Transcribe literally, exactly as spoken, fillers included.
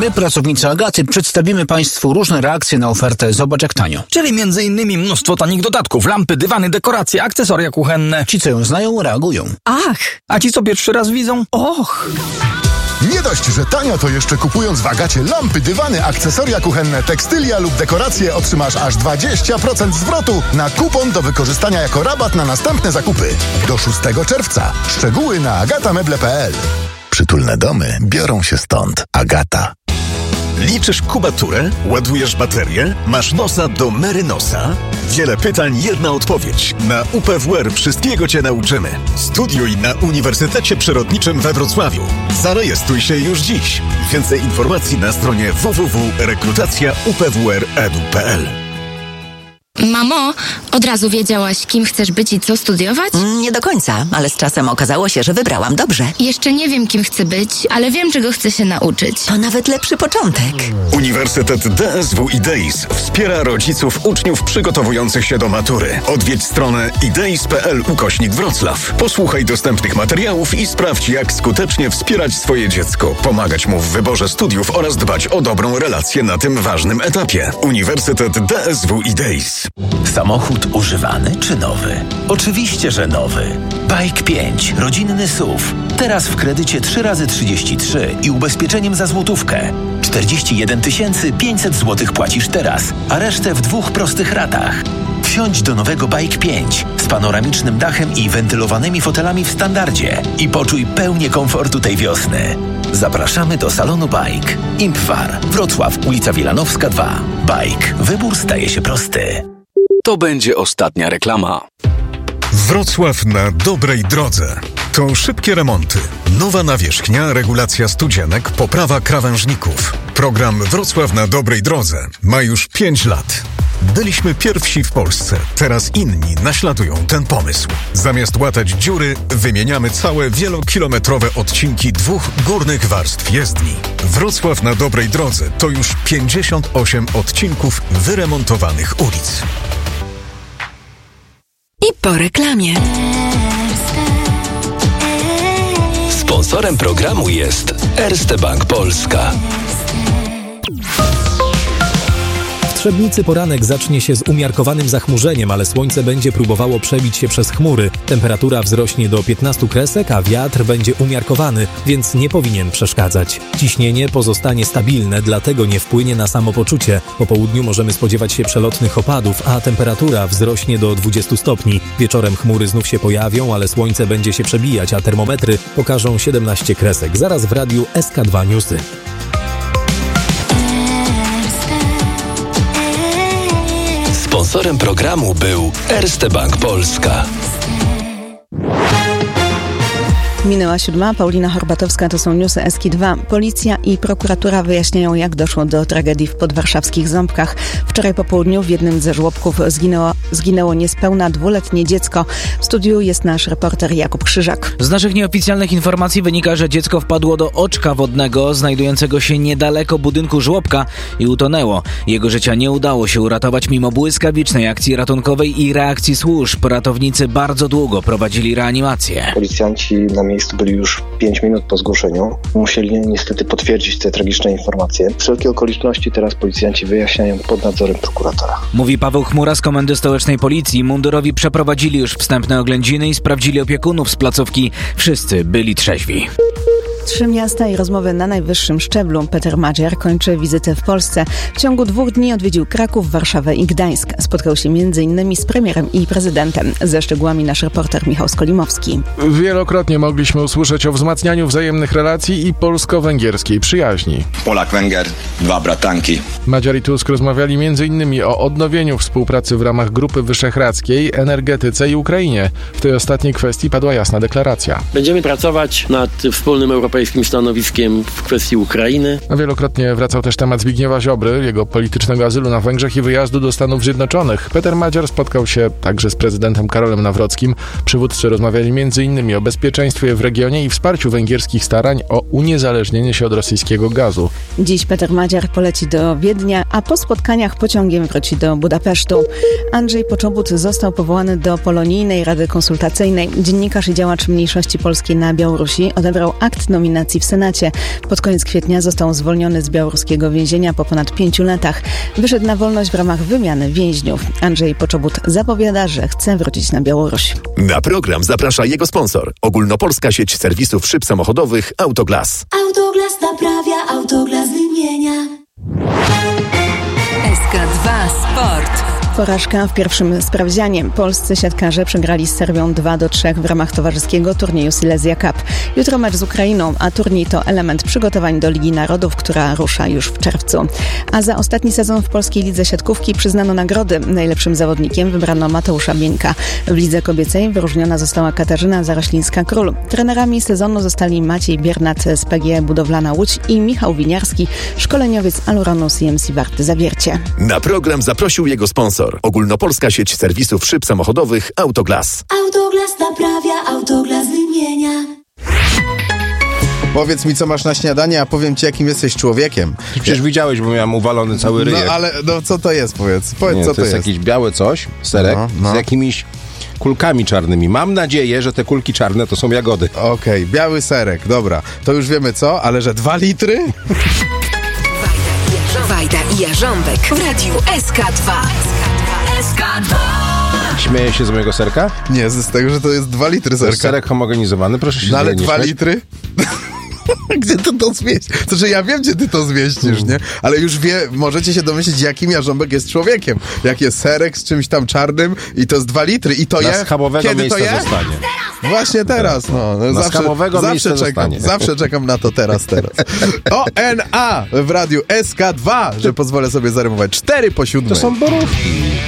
My, pracownicy Agaty, przedstawimy Państwu różne reakcje na ofertę Zobacz jak tanio. Czyli między innymi mnóstwo tanich dodatków, lampy, dywany, dekoracje, akcesoria kuchenne. Ci, co ją znają, reagują. Ach! A ci, co pierwszy raz widzą? Och! Nie dość, że tanio, to jeszcze kupując w Agacie lampy, dywany, akcesoria kuchenne, tekstylia lub dekoracje otrzymasz aż dwadzieścia procent zwrotu na kupon do wykorzystania jako rabat na następne zakupy. Do szóstego czerwca. Szczegóły na agatameble kropka p l. Przytulne domy biorą się stąd. Agata. Liczysz kubaturę? Ładujesz baterię? Masz nosa do Merynosa? Wiele pytań, jedna odpowiedź. Na U P W R wszystkiego Cię nauczymy. Studiuj na Uniwersytecie Przyrodniczym we Wrocławiu. Zarejestruj się już dziś. Więcej informacji na stronie w w w kropka rekrutacja u p w r kropka e d u kropka p l. Mamo, od razu wiedziałaś, kim chcesz być i co studiować? Nie do końca, ale z czasem okazało się, że wybrałam dobrze. Jeszcze nie wiem, kim chcę być, ale wiem, czego chcę się nauczyć. To nawet lepszy początek. Uniwersytet D S W Ideis wspiera rodziców uczniów przygotowujących się do matury. Odwiedź stronę ideis kropka p l ukośnik Wrocław. Posłuchaj dostępnych materiałów i sprawdź, jak skutecznie wspierać swoje dziecko, pomagać mu w wyborze studiów oraz dbać o dobrą relację na tym ważnym etapie. Uniwersytet D S W Ideis. Samochód używany czy nowy? Oczywiście, że nowy. Bike pięć, rodzinny S U V. Teraz w kredycie trzy razy trzydzieści trzy i ubezpieczeniem za złotówkę. czterdzieści jeden tysięcy pięćset złotych płacisz teraz, a resztę w dwóch prostych ratach. Wsiądź do nowego Bike pięć z panoramicznym dachem i wentylowanymi fotelami w standardzie i poczuj pełnię komfortu tej wiosny. Zapraszamy do salonu Bike. Impwar, Wrocław, ulica Wilanowska dwa. Bike. Wybór staje się prosty. To będzie ostatnia reklama. Wrocław na dobrej drodze. To szybkie remonty, nowa nawierzchnia, regulacja studzienek, poprawa krawężników. Program Wrocław na dobrej drodze ma już pięć lat. Byliśmy pierwsi w Polsce, teraz inni naśladują ten pomysł. Zamiast łatać dziury, wymieniamy całe wielokilometrowe odcinki dwóch górnych warstw jezdni. Wrocław na dobrej drodze to już pięćdziesiąt osiem odcinków wyremontowanych ulic. I po reklamie. Sponsorem programu jest Erste Bank Polska. W Trzebnicy poranek zacznie się z umiarkowanym zachmurzeniem, ale słońce będzie próbowało przebić się przez chmury. Temperatura wzrośnie do piętnastu kresek, a wiatr będzie umiarkowany, więc nie powinien przeszkadzać. Ciśnienie pozostanie stabilne, dlatego nie wpłynie na samopoczucie. Po południu możemy spodziewać się przelotnych opadów, a temperatura wzrośnie do dwudziestu stopni. Wieczorem chmury znów się pojawią, ale słońce będzie się przebijać, a termometry pokażą siedemnaście kresek. Zaraz w radiu S K dwa Newsy. Sponsorem programu był Erste Bank Polska. Minęła siódma, Paulina Horbatowska, to są newsy S K dwa. Policja i prokuratura wyjaśniają, jak doszło do tragedii w podwarszawskich Ząbkach. Wczoraj po południu w jednym ze żłobków zginęło, zginęło niespełna dwuletnie dziecko. W studiu jest nasz reporter Jakub Krzyżak. Z naszych nieoficjalnych informacji wynika, że dziecko wpadło do oczka wodnego znajdującego się niedaleko budynku żłobka i utonęło. Jego życia nie udało się uratować mimo błyskawicznej akcji ratunkowej i reakcji służb. Ratownicy bardzo długo prowadzili reanimację. Policjanci na miejscu byli już pięć minut po zgłoszeniu. Musieli niestety potwierdzić te tragiczne informacje. Wszelkie okoliczności teraz policjanci wyjaśniają pod nadzorem prokuratora. Mówi Paweł Chmura z Komendy Stołecznej Policji. Mundurowi przeprowadzili już wstępne oględziny i sprawdzili opiekunów z placówki. Wszyscy byli trzeźwi. Trzy miasta i rozmowy na najwyższym szczeblu. Peter Madziar kończy wizytę w Polsce. W ciągu dwóch dni odwiedził Kraków, Warszawę i Gdańsk. Spotkał się między innymi z premierem i prezydentem. Ze szczegółami nasz reporter Michał Skolimowski. Wielokrotnie mogliśmy usłyszeć o wzmacnianiu wzajemnych relacji i polsko-węgierskiej przyjaźni. Polak-Węgier, dwa bratanki. Madziar i Tusk rozmawiali między innymi o odnowieniu współpracy w ramach Grupy Wyszehradzkiej, energetyce i Ukrainie. W tej ostatniej kwestii padła jasna deklaracja. Będziemy pracować nad wspólnym europejskim stanowiskiem w kwestii Ukrainy. A wielokrotnie wracał też temat Zbigniewa Ziobry, jego politycznego azylu na Węgrzech i wyjazdu do Stanów Zjednoczonych. Peter Madziar spotkał się także z prezydentem Karolem Nawrockim. Przywódcy rozmawiali między innymi o bezpieczeństwie w regionie i wsparciu węgierskich starań o uniezależnienie się od rosyjskiego gazu. Dziś Peter Madziar poleci do Wiednia, a po spotkaniach pociągiem wróci do Budapesztu. Andrzej Poczobut został powołany do Polonijnej Rady Konsultacyjnej. Dziennikarz i działacz mniejszości polskiej na Białorusi odebrał akt nominacji nominacji w Senacie. Pod koniec kwietnia został zwolniony z białoruskiego więzienia po ponad pięciu latach. Wyszedł na wolność w ramach wymiany więźniów. Andrzej Poczobut zapowiada, że chce wrócić na Białoruś. Na program zaprasza jego sponsor. Ogólnopolska sieć serwisów szyb samochodowych Autoglas. Autoglas naprawia, Autoglas wymienia. S K dwa Sport. Porażka w pierwszym sprawdzianie. Polscy siatkarze przegrali z Serbią dwa do trzech w ramach towarzyskiego turnieju Silesia Cup. Jutro mecz z Ukrainą, a turniej to element przygotowań do Ligi Narodów, która rusza już w czerwcu. A za ostatni sezon w polskiej lidze siatkówki przyznano nagrody. Najlepszym zawodnikiem wybrano Mateusza Bieńka. W lidze kobiecej wyróżniona została Katarzyna Zaraślińska-Król. Trenerami sezonu zostali Maciej Biernat z P G E Budowlana Łódź i Michał Winiarski, szkoleniowiec Aluronu C M C Warty Zawiercie. Na program zaprosił jego sponsor. Ogólnopolska sieć serwisów szyb samochodowych Autoglas. Autoglas naprawia, Autoglas wymienia. Powiedz mi, co masz na śniadanie, a powiem ci, jakim jesteś człowiekiem. Przecież widziałeś, bo miałem uwalony cały ryjek. No ale no, co to jest, powiedz. Powiedz, Nie, co to, to jest, jest. jakieś białe coś, serek, no, no. z jakimiś kulkami czarnymi. Mam nadzieję, że te kulki czarne to są jagody. Okej, okay, biały serek, dobra. To już wiemy co, ale że dwa litry? Wajda i Jarząbek w radiu S K dwa. S K dwa. Śmieje się z mojego serka? Nie, z tego, że to jest dwa litry serka. To jest serek homogenizowany, proszę się no, ale dwa śmiać. litry? Gdzie ty to zmieścisz? To, że ja wiem, gdzie ty to zmieścisz, nie? Ale już wie, możecie się domyślić, jakim Jarząbek jest człowiekiem. Jak jest serek z czymś tam czarnym i to jest dwa litry i to Na je... schabowego Kiedy miejsca to je? zostanie. Właśnie teraz, no. Na zawsze, schabowego zawsze miejsca czekam, zostanie. Zawsze czekam na to teraz, teraz. O N A w radiu S K dwa, że pozwolę sobie zarymować. Cztery po siódmej. To są borówki.